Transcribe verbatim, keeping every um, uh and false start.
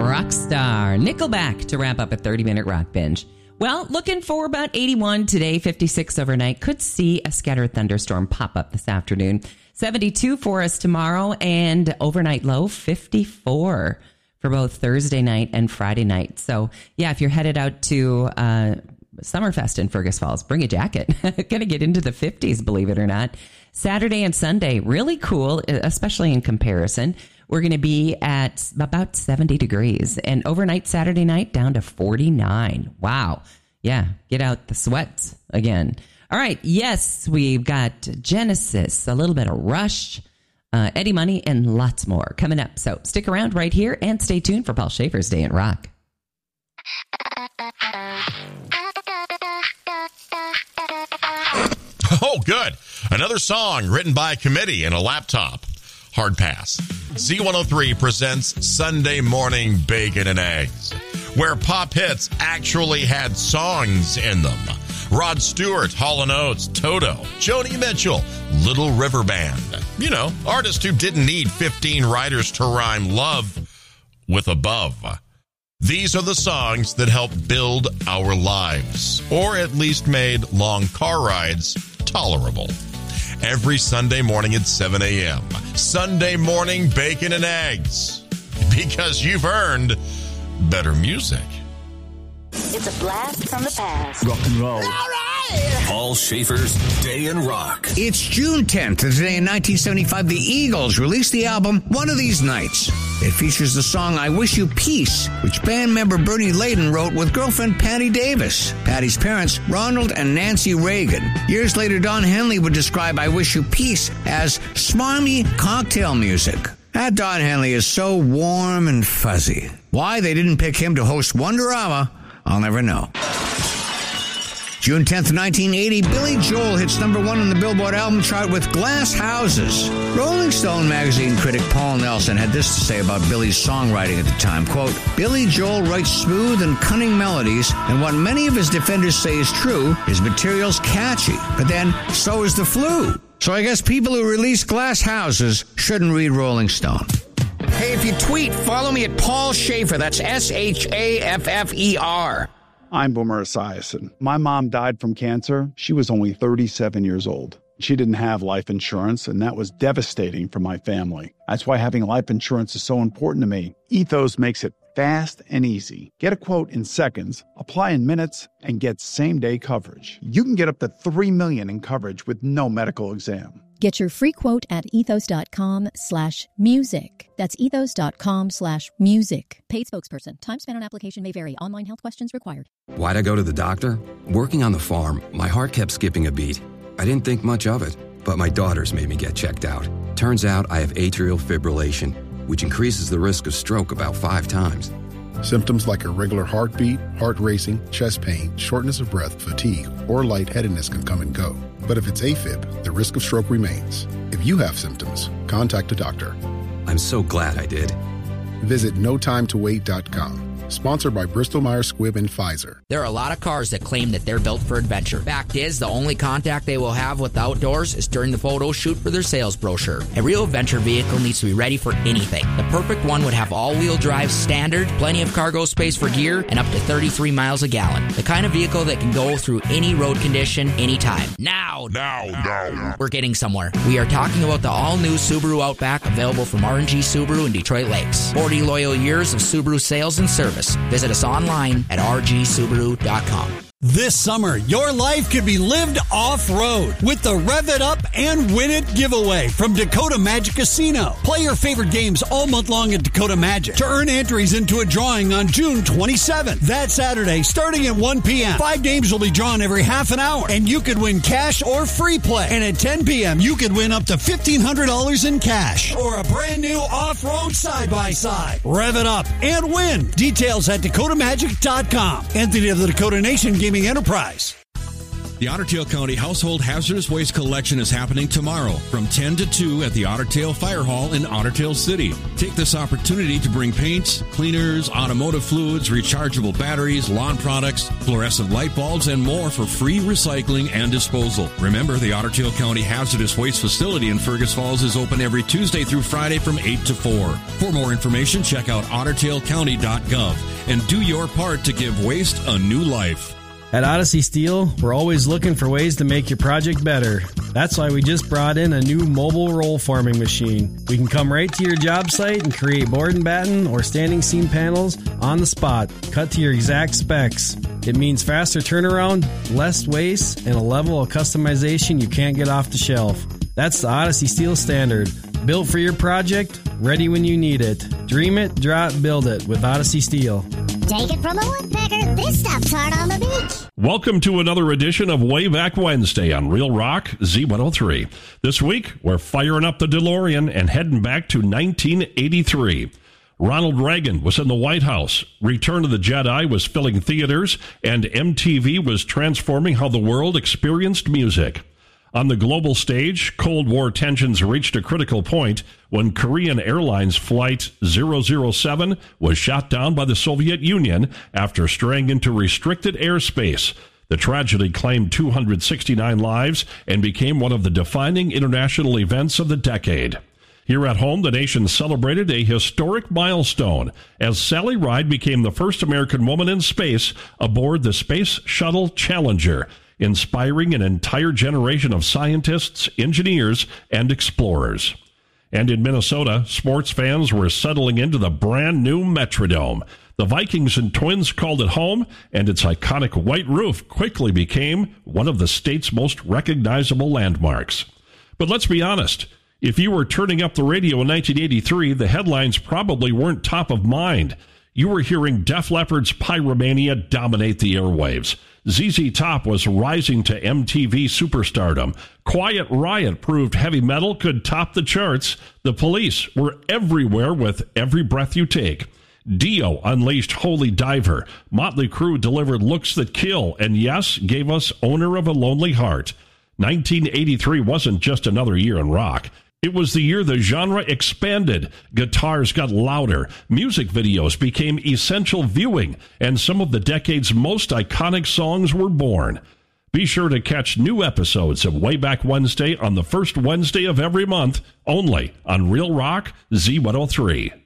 Rockstar. Nickelback to wrap up a thirty-minute rock binge. Well, looking for about eighty-one today, fifty-six overnight. Could see a scattered thunderstorm pop up this afternoon. seventy-two for us tomorrow, and overnight low fifty-four for both Thursday night and Friday night. So, yeah, if you're headed out to uh, Summerfest in Fergus Falls, bring a jacket. Going to get into the fifties, believe it or not. Saturday and Sunday, really cool, especially in comparison. We're going to be at about seventy degrees, and overnight Saturday night down to forty-nine. Wow. Yeah, get out the sweats again. All right. Yes, we've got Genesis, a little bit of Rush, uh, Eddie Money, and lots more coming up. So stick around right here and stay tuned for Paul Schaefer's Day in Rock. Oh, good. Another song written by a committee and a laptop. Hard pass. Z one oh three presents Sunday Morning Bacon and Eggs, where pop hits actually had songs in them. Rod Stewart, Hall and Oates, Toto, Joni Mitchell, Little River Band. You know, artists who didn't need fifteen writers to rhyme love with above. These are the songs that helped build our lives, or at least made long car rides tolerable. Every Sunday morning at seven a.m. Sunday Morning Bacon and Eggs. Because you've earned better music. It's a blast from the past. Rock and roll. All right. Paul Schaefer's Day in Rock. It's June tenth, and today in nineteen seventy-five, the Eagles released the album One of These Nights. It features the song I Wish You Peace, which band member Bernie Layden wrote with girlfriend Patty Davis. Patty's parents, Ronald and Nancy Reagan. Years later, Don Henley would describe I Wish You Peace as smarmy cocktail music. That Don Henley is so warm and fuzzy. Why they didn't pick him to host Wonderama, I'll never know. June tenth, nineteen eighty, Billy Joel hits number one on the Billboard album chart with Glass Houses. Rolling Stone magazine critic Paul Nelson had this to say about Billy's songwriting at the time, quote, Billy Joel writes smooth and cunning melodies, and what many of his defenders say is true, his material's catchy, but then so is the flu. So I guess people who release Glass Houses shouldn't read Rolling Stone. Hey, if you tweet, follow me at Paul Schaefer. That's S H A F F E R. I'm Boomer Esiason. My mom died from cancer. She was only thirty-seven years old. She didn't have life insurance, and that was devastating for my family. That's why having life insurance is so important to me. Ethos makes it fast and easy. Get a quote in seconds, apply in minutes, and get same-day coverage. You can get up to three million dollars in coverage with no medical exam. Get your free quote at ethos.com slash music. That's ethos.com slash music. Paid spokesperson. Time spent on application may vary. Online health questions required. Why'd I go to the doctor? Working on the farm, my heart kept skipping a beat. I didn't think much of it, but my daughters made me get checked out. Turns out I have atrial fibrillation, which increases the risk of stroke about five times. Symptoms like irregular heartbeat, heart racing, chest pain, shortness of breath, fatigue, or lightheadedness can come and go. But if it's AFib, the risk of stroke remains. If you have symptoms, contact a doctor. I'm so glad I did. Visit no time to wait dot com. Sponsored by Bristol-Myers Squibb and Pfizer. There are a lot of cars that claim that they're built for adventure. Fact is, the only contact they will have with the outdoors is during the photo shoot for their sales brochure. A real adventure vehicle needs to be ready for anything. The perfect one would have all-wheel drive standard, plenty of cargo space for gear, and up to thirty-three miles a gallon. The kind of vehicle that can go through any road condition, anytime. Now, now, now, we're getting somewhere. We are talking about the all-new Subaru Outback, available from R and G Subaru in Detroit Lakes. forty loyal years of Subaru sales and service. Visit us online at r g subaru dot com. This summer, your life could be lived off-road with the Rev It Up and Win It giveaway from Dakota Magic Casino. Play your favorite games all month long at Dakota Magic to earn entries into a drawing on June twenty-seventh. That Saturday, starting at one p.m., five games will be drawn every half an hour, and you could win cash or free play. And at ten p.m., you could win up to fifteen hundred dollars in cash or a brand new off-road side-by-side. Rev it up and win. Details at dakota magic dot com. Entity of the Dakota Nation Gaming Enterprise. The Otter Tail County Household Hazardous Waste Collection is happening tomorrow from ten to two at the Otter Tail Fire Hall in Otter Tail City. Take this opportunity to bring paints, cleaners, automotive fluids, rechargeable batteries, lawn products, fluorescent light bulbs, and more for free recycling and disposal. Remember, the Otter Tail County Hazardous Waste Facility in Fergus Falls is open every Tuesday through Friday from eight to four. For more information, check out otter tail county dot gov and do your part to give waste a new life. At Odyssey Steel, we're always looking for ways to make your project better. That's why we just brought in a new mobile roll forming machine. We can come right to your job site and create board and batten or standing seam panels on the spot, cut to your exact specs. It means faster turnaround, less waste, and a level of customization you can't get off the shelf. That's the Odyssey Steel standard. Built for your project, ready when you need it. Dream it, draw it, build it with Odyssey Steel. Take it from a woodpecker, this stuff's hard on the beach. Welcome to another edition of Way Back Wednesday on Real Rock Z one oh three. This week, we're firing up the DeLorean and heading back to nineteen eighty-three. Ronald Reagan was in the White House, Return of the Jedi was filling theaters, and M T V was transforming how the world experienced music. On the global stage, Cold War tensions reached a critical point when Korean Airlines Flight zero zero seven was shot down by the Soviet Union after straying into restricted airspace. The tragedy claimed two hundred sixty-nine lives and became one of the defining international events of the decade. Here at home, the nation celebrated a historic milestone as Sally Ride became the first American woman in space aboard the Space Shuttle Challenger, inspiring an entire generation of scientists, engineers, and explorers. And in Minnesota, sports fans were settling into the brand new Metrodome. The Vikings and Twins called it home, and its iconic white roof quickly became one of the state's most recognizable landmarks. But let's be honest, if you were turning up the radio in nineteen eighty-three, the headlines probably weren't top of mind. You were hearing Def Leppard's Pyromania dominate the airwaves. Z Z Top was rising to M T V superstardom. Quiet Riot proved heavy metal could top the charts. The Police were everywhere with Every Breath You Take. Dio unleashed Holy Diver. Motley Crue delivered Looks That Kill. And yes, gave us Owner of a Lonely Heart. nineteen eighty-three wasn't just another year in rock. It was the year the genre expanded, guitars got louder, music videos became essential viewing, and some of the decade's most iconic songs were born. Be sure to catch new episodes of Way Back Wednesday on the first Wednesday of every month, only on Real Rock Z one oh three.